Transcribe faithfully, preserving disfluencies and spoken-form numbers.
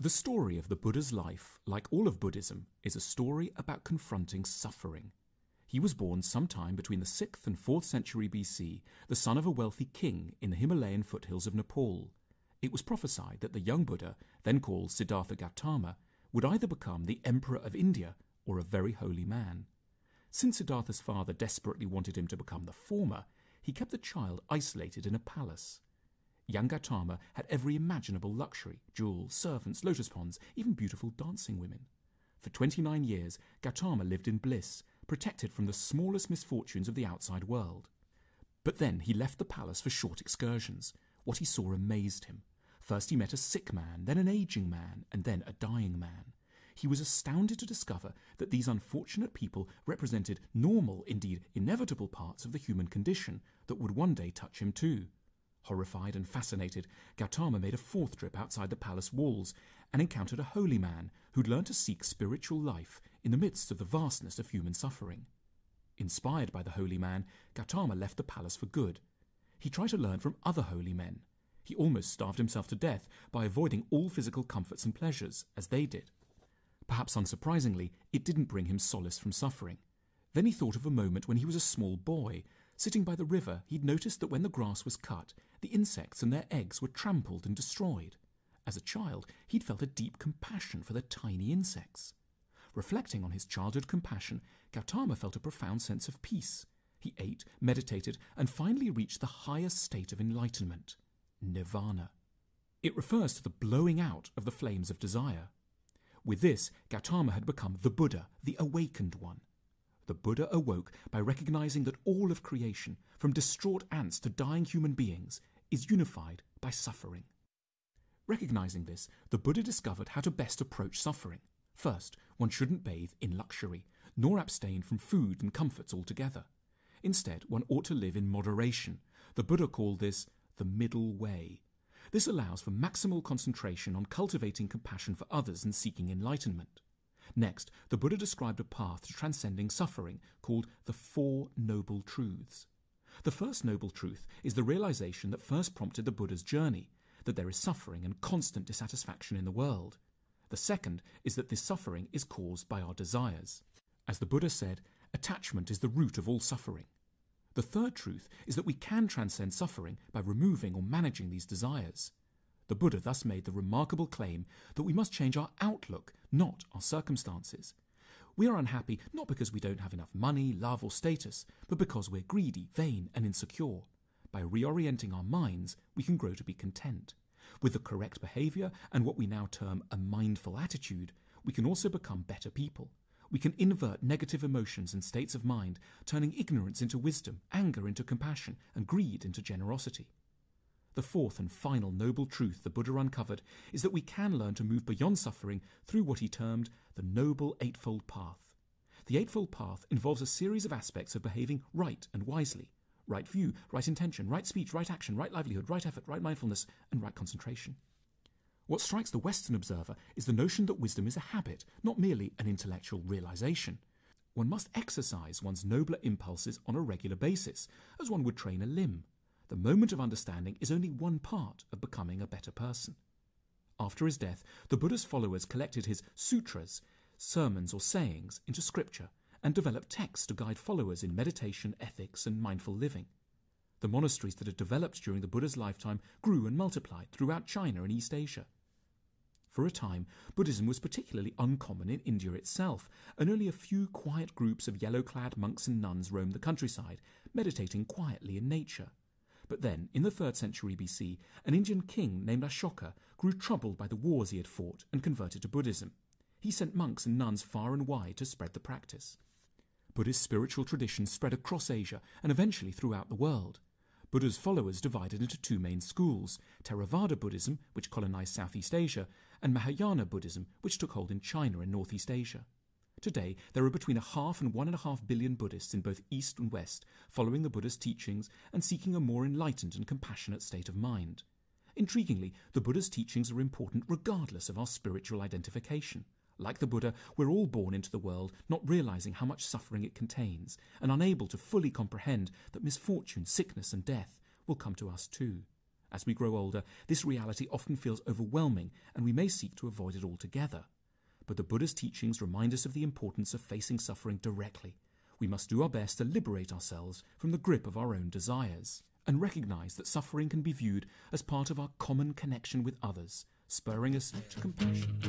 The story of the Buddha's life, like all of Buddhism, is a story about confronting suffering. He was born sometime between the sixth and fourth century B C, the son of a wealthy king in the Himalayan foothills of Nepal. It was prophesied that the young Buddha, then called Siddhartha Gautama, would either become the emperor of India or a very holy man. Since Siddhartha's father desperately wanted him to become the former, he kept the child isolated in a palace. Young Gautama had every imaginable luxury, jewels, servants, lotus ponds, even beautiful dancing women. For twenty-nine years, Gautama lived in bliss, protected from the smallest misfortunes of the outside world. But then he left the palace for short excursions. What he saw amazed him. First he met a sick man, then an aging man, and then a dying man. He was astounded to discover that these unfortunate people represented normal, indeed inevitable parts of the human condition that would one day touch him too. Horrified and fascinated, Gautama made a fourth trip outside the palace walls and encountered a holy man who'd learned to seek spiritual life in the midst of the vastness of human suffering. Inspired by the holy man, Gautama left the palace for good. He tried to learn from other holy men. He almost starved himself to death by avoiding all physical comforts and pleasures, as they did. Perhaps unsurprisingly, it didn't bring him solace from suffering. Then he thought of a moment when he was a small boy. Sitting by the river, he'd noticed that when the grass was cut, the insects and their eggs were trampled and destroyed. As a child, he'd felt a deep compassion for the tiny insects. Reflecting on his childhood compassion, Gautama felt a profound sense of peace. He ate, meditated, and finally reached the highest state of enlightenment, nirvana. It refers to the blowing out of the flames of desire. With this, Gautama had become the Buddha, the awakened one. The Buddha awoke by recognizing that all of creation, from distraught ants to dying human beings, is unified by suffering. Recognizing this, the Buddha discovered how to best approach suffering. First, one shouldn't bathe in luxury, nor abstain from food and comforts altogether. Instead, one ought to live in moderation. The Buddha called this the middle way. This allows for maximal concentration on cultivating compassion for others and seeking enlightenment. Next, the Buddha described a path to transcending suffering called the Four Noble Truths. The first noble truth is the realization that first prompted the Buddha's journey, that there is suffering and constant dissatisfaction in the world. The second is that this suffering is caused by our desires. As the Buddha said, attachment is the root of all suffering. The third truth is that we can transcend suffering by removing or managing these desires. The Buddha thus made the remarkable claim that we must change our outlook, not our circumstances. We are unhappy not because we don't have enough money, love, or status, but because we're greedy, vain, and insecure. By reorienting our minds, we can grow to be content. With the correct behavior and what we now term a mindful attitude, we can also become better people. We can invert negative emotions and states of mind, turning ignorance into wisdom, anger into compassion, and greed into generosity. The fourth and final noble truth the Buddha uncovered is that we can learn to move beyond suffering through what he termed the Noble Eightfold Path. The Eightfold Path involves a series of aspects of behaving right and wisely. Right view, right intention, right speech, right action, right livelihood, right effort, right mindfulness, and right concentration. What strikes the Western observer is the notion that wisdom is a habit, not merely an intellectual realization. One must exercise one's nobler impulses on a regular basis, as one would train a limb. The moment of understanding is only one part of becoming a better person. After his death, the Buddha's followers collected his sutras, sermons or sayings, into scripture, and developed texts to guide followers in meditation, ethics, and mindful living. The monasteries that had developed during the Buddha's lifetime grew and multiplied throughout China and East Asia. For a time, Buddhism was particularly uncommon in India itself, and only a few quiet groups of yellow-clad monks and nuns roamed the countryside, meditating quietly in nature. But then, in the third century B C, an Indian king named Ashoka grew troubled by the wars he had fought and converted to Buddhism. He sent monks and nuns far and wide to spread the practice. Buddhist spiritual traditions spread across Asia and eventually throughout the world. Buddha's followers divided into two main schools, Theravada Buddhism, which colonized Southeast Asia, and Mahayana Buddhism, which took hold in China and Northeast Asia. Today, there are between a half and one and a half billion Buddhists in both East and West, following the Buddha's teachings and seeking a more enlightened and compassionate state of mind. Intriguingly, the Buddha's teachings are important regardless of our spiritual identification. Like the Buddha, we're all born into the world not realizing how much suffering it contains, and unable to fully comprehend that misfortune, sickness, and death will come to us too. As we grow older, this reality often feels overwhelming, and we may seek to avoid it altogether. But the Buddha's teachings remind us of the importance of facing suffering directly. We must do our best to liberate ourselves from the grip of our own desires, and recognize that suffering can be viewed as part of our common connection with others, spurring us to compassion.